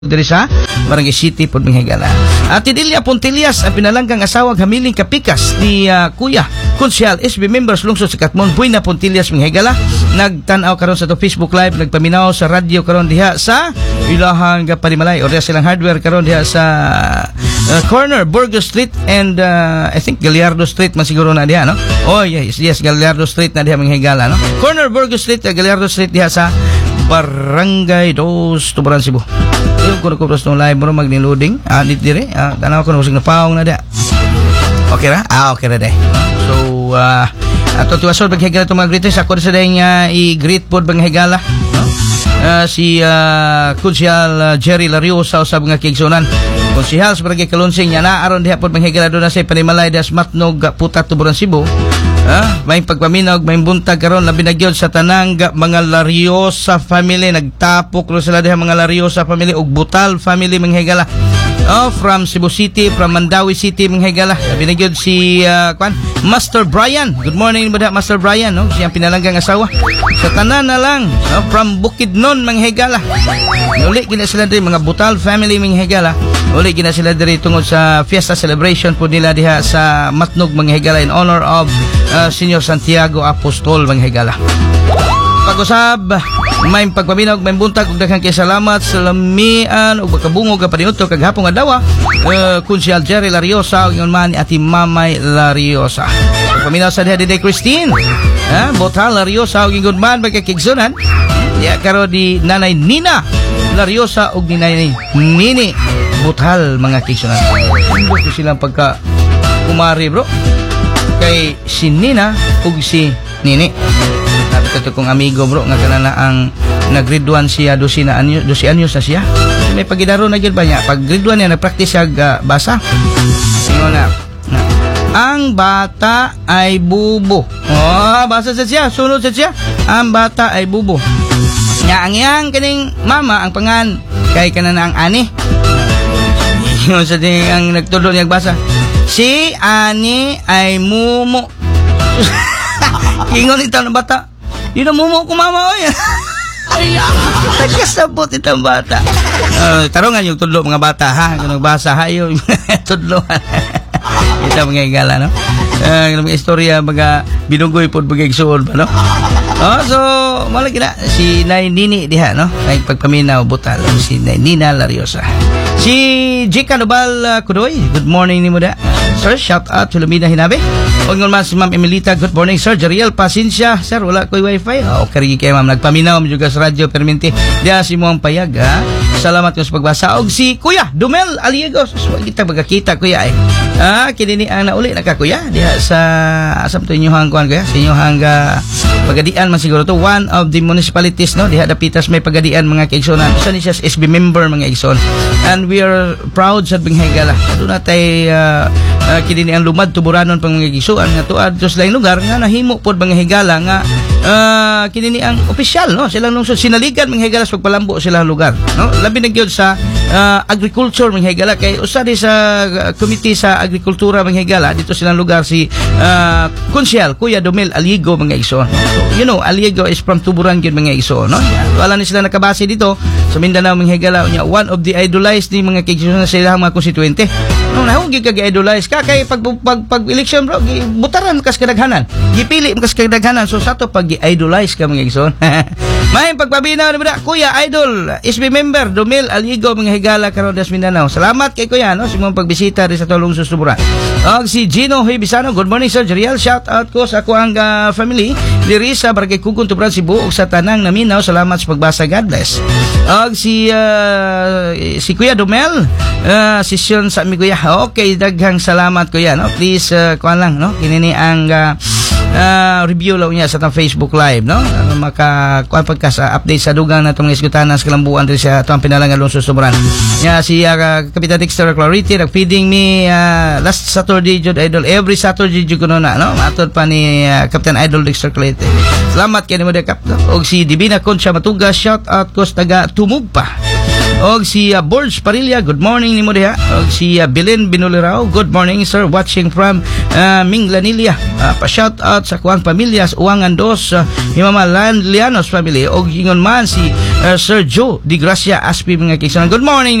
diri sa Barangay City pod Higala. At Tidilya Pontillas ang pinalanggang asawa hamiling kapikas ni Kuya Konsyal SB members lungsod sa Katmon Buena Pontillas Higala. Nagtan-aw karon sa to Facebook live, nagpaminaw sa radyo karon diha sa ilahang Panimalay or silang hardware karon diha sa corner Burgos Street and I think Gallardo Street man siguro na diha, no? Oh yes, Gallardo Street na diha Higala, no? Corner Burgos Street, Gallardo Street diha sa Barangay 2, Tubaran, Cebu. Yung kuno ko pros no live mo magni-loading. Dit dire. Tanaw ko usig na paong na dia. Okay ra? Okay ra day. So ato tuwasod paghigala to mga greetings ako sa day nga i-greet pod bang higala, no? Si Konsyal Jerry Lariosa usab nga kigsunan. Konsyal sa Barangay Kalonsing nya na aron diha pod bang higala do na sa Panimalay das Matnog Putat Tubaran, Cebu. May pagpaminaw, may buntag karon labi na gyud sa tanang mga Lariosa family. Nagtapok ro sila diha mga Lariosa family ug Butal family manghigala. From Cebu City, from Mandawi City manghigala. Labi na gyud si Master Brian. Good morning ba Master Brian, no? Siyang pinalanggang asawa. Sa tanan na lang, from Bukidnon manghigala. Uli gina sila diri mga Butal family manghigala. Uli gina sila diri tungod sa fiesta celebration po nila diha sa Matnog manghigala in honor of Senior Santiago Apostol manghigala. Pag-usab, may pagpaminaw, may buntag ug daghang kay salamat sa lamian ug pagkabungog ka paniudto kag hapon adlaw. Konsyal Jerry Lariosa ug ingon man ni Ati Mamay Lariosa. Pagpaminaw sa diha Christine. Botal Lariosa ug ingon man magkakigsunan. Ya karo di Nanay Nina Lariosa ug ni Nanay Nini Botal mga kigsunan. Gusto silang pagka kumari bro. Kay si Nina ug si Nini. Napito kong amigo bro nga kanana ang nag-grade 1 siya 12 anyos na siya. May pagidaro na gyud ba niya? Pag grade 1 niya nag-practice siya basa. Ingon na. Ang bata ay bubo. Basa sa siya, sunod sa siya. Ang bata ay bubo. Nya ang iyang kaning mama ang pangan kay kanana ang ani. Ingon sa ding ang nagtudlo niya basa. Si Ani ay mumo. Ingon ito ng bata. Di na mumo ko mama. Nagkasabot itong bata. Tarungan yung tudlo mga bata ha. Kung nagbasa ha yung tudlo. Ito mga igala, no? Mga istorya mga binugoy po bagay-suol ba, no? So malaki na si Nay Nini diha, no? Ay pagpaminaw Butal si Nay Nina Lariosa. Si Jika Nubal Kudoy, good morning ni mo da. Sir, shout out to Lumina Hinabe. O ngon man si Ma'am Emilita, good morning sir. Jariel, pasensya. Sir, wala ko'y wifi. Okay kay ma'am. Nagpaminaw juga sa radyo perminti. Diya si Muang Payag, ha? Salamat ko sa pagbasa. O si Kuya Dumel Aliegos. So, kita magkakita kuya eh. Kinini ang nauli na ka kuya. Diya sa asam to inyong kuan kuya. Sa inyong pagadian man siguro to. One of the municipalities, no? Diha dapitas may pagadian mga kaigsonan. Isa ni siya SB member mga igsoon. And we are proud sa Binghigala. Doon natay kinini ang lumad tuburanon pang mga gisuan nga tuad sa laing lugar nga nahimo pod mga higala nga kinini ang opisyal, no? Silang lungsod sinaligan mga higala sa pagpalambo silang lugar, no? Labi na gyud sa agriculture mga higala kay usa di sa committee sa agrikultura mga higala dito silang lugar si Konsyal Kuya Dumel Aliego mga igsoon. So, you know, Aliego is from Tuburan gyud mga igsoon, no? Wala ni sila nakabase dito sa Mindanao mga higala nya one of the idolized ni mga igsoon sa ilang mga konstituente. No, nahong gid kag idolize ka kay pag election bro butaran kas kadaghanan gipili kas kadaghanan so sa to pag idolize ka mga igsoon. May pagpabinaw ni Kuya Idol SB member Dumel Aliego mga higala karon des Mindanao. Salamat kay kuya, no, sa imong pagbisita ri sa Tulong Susuburan. Og si Gino Hibisano, good morning sir Jeriel, shout out ko sa ako ang family diri sa Barangay Kugon Tuburan, Cebu ug sa tanang naminaw. Salamat sa pagbasa, God bless. Og si Kuya Dumel session sa mi kuya. Okay, daghang salamat kuya, no. Please kuan lang, no, kinini ang review lang niya sa tang Facebook live, no, maka kuan pagka sa update sa dugang natong isgutanan sa kalambuan diri sa atong pinalangan Lungsod Suburan. Nya si Kapitan Dexter Clarity nag-feeding me last Saturday jud idol, every Saturday jud kuno na, no, matod pa ni Kapitan Idol Dexter Clarity. Salamat kay nimo de kap. Og si Divina Concha Matuga, shout out ko sa taga Tumugpa. Og si Borge Parilla, good morning nimo diha. Og si Belen Binulirao, good morning sir, watching from Minglanilia. Pa-shout out sa kuang pamilyas Uwangan Dos, Himama Lianos family. Og ingon man si Sir Joe Di Gracia Aspi mga kaisan. Good morning